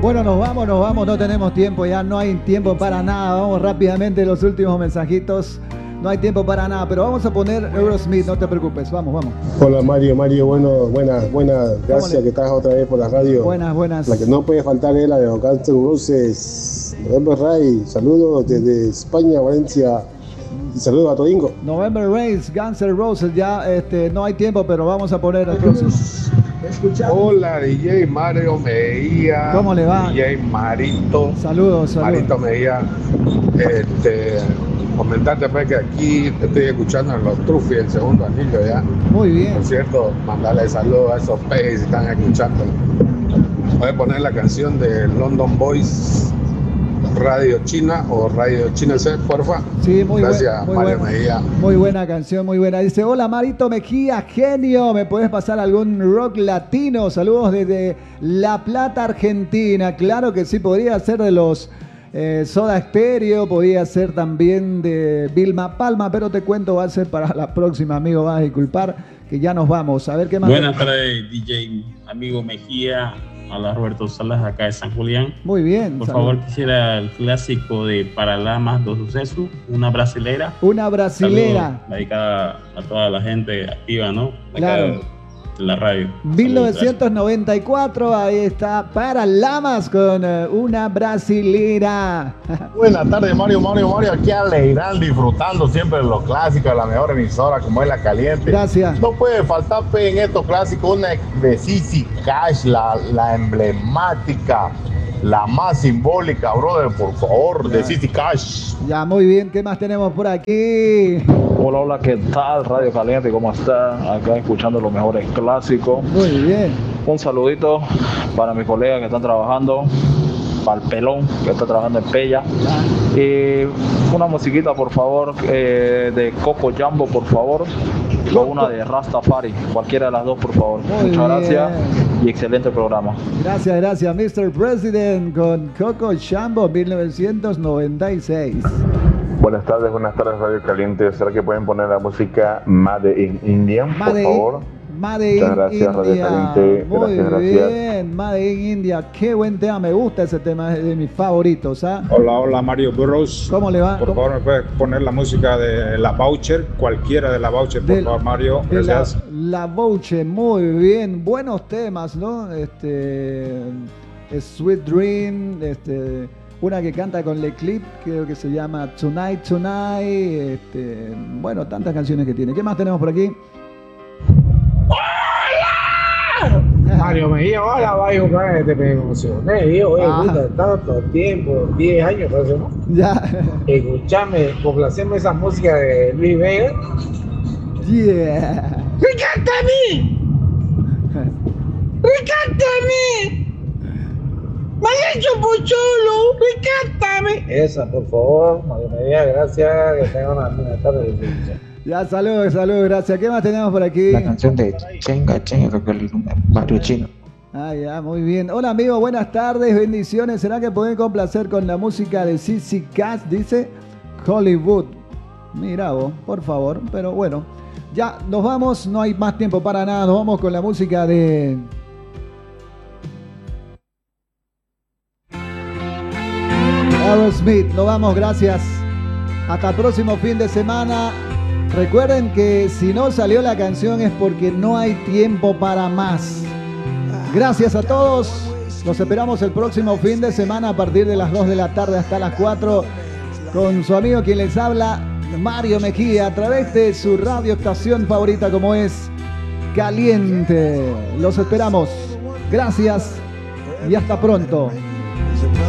Bueno, nos vamos, no tenemos tiempo, ya no hay tiempo para nada. Vamos rápidamente los últimos mensajitos. No hay tiempo para nada, pero vamos a poner Aerosmith, no te preocupes, vamos. Hola Mario, bueno, buenas, gracias que estás otra vez por la radio. Buenas. La que no puede faltar es la de Guns N' Roses, November Rain, saludos desde España, Valencia, y saludos a Todingo. November Rain, Guns N' Roses, ya no hay tiempo, pero vamos a poner el próximo. Hola, DJ Mario Mejía. ¿Cómo le va? DJ Marito. Saludos. Marito Mejía. Comentarte pues que aquí te estoy escuchando en los Trufis, el segundo anillo ya. Muy bien. Por cierto, mandarle saludos a esos pejes que están escuchando. Voy a poner la canción de London Boys, Radio China o Radio China C, porfa. Sí, muy Gracias, Mario Mejía. Muy buena canción, muy buena. Dice, hola Marito Mejía, genio, ¿me puedes pasar algún rock latino? Saludos desde La Plata, Argentina. Claro que sí, podría ser de los Soda Stereo, podría ser también de Vilma Palma, pero te cuento, va a ser para la próxima, amigo, vas a disculpar que ya nos vamos. A ver qué más. Buenas tardes, DJ amigo Mejía. Hola, Roberto Salas, acá de San Julián. Muy bien. Por favor, quisiera el clásico de Paralamas do Suceso, una brasilera. Una brasilera. Saludos, dedicada a toda la gente activa, ¿no? Claro. De la radio. 1994, ahí está Paralamas con una brasilera. Buenas tardes, Mario, aquí alegrando, disfrutando siempre de los clásicos de la mejor emisora como es La Caliente. Gracias. No puede faltar en estos clásicos una de Sissy Cash, la emblemática, la más simbólica, brother, por favor, de Sissy Cash. Ya, muy bien, ¿qué más tenemos por aquí? Hola, ¿qué tal? Radio Caliente, ¿cómo está? Acá escuchando los mejores clásicos. Muy bien. Un saludito para mis colegas que están trabajando, para el pelón que está trabajando en Pella. Y una musiquita, por favor, de Coco Jambo, por favor. O una de Rastafari, cualquiera de las dos, por favor. Muchas gracias y excelente programa. Gracias, Mr. President, con Coco Jambo, 1996. Buenas tardes, Radio Caliente. ¿Será que pueden poner la música Made in India, por favor? Made in Muchas gracias, Radio India. Caliente. Muy Gracias. bien, Made in India. Qué buen tema, me gusta ese tema, es de mis favoritos. ¿Ah? Hola, Mario Burroughs. ¿Cómo le va? Por favor, ¿me puedes poner la música de La Voucher? Cualquiera de La Voucher, por favor, Mario. Gracias. La Voucher, muy bien. Buenos temas, ¿no? Sweet Dream, una que canta con Le Clip, creo que se llama Tonight, bueno, tantas canciones que tiene. ¿Qué más tenemos por aquí? ¡Hola! Mario Mejía, hola, vaya otra vez, me emocioné, digo, puta, tanto tiempo, 10 años, parece, ¿no? Ya. Escuchame, complacerme esa música de Luis Vega. Yeah. ¡Recántame! ¡Recántame! ¡Me has hecho pocholo! ¡Recántame! Esa, por favor, Mario Mejía, gracias, que tengan una buena tarde. Ya, saludos, gracias. ¿Qué más tenemos por aquí? La canción de Chenga, con el barrio chino. Ah, ya, muy bien. Hola, amigo, buenas tardes, bendiciones. ¿Será que pueden complacer con la música de Sissy Cash? Dice Hollywood. Mira vos, por favor, pero bueno. Ya, nos vamos, no hay más tiempo para nada. Nos vamos con la música de... Aerosmith. Nos vamos, gracias. Hasta el próximo fin de semana. Recuerden que si no salió la canción es porque no hay tiempo para más. Gracias a todos. Los esperamos el próximo fin de semana a partir de las 2 de la tarde hasta las 4 con su amigo quien les habla, Mario Mejía, a través de su radio estación favorita como es Caliente. Los esperamos. Gracias y hasta pronto.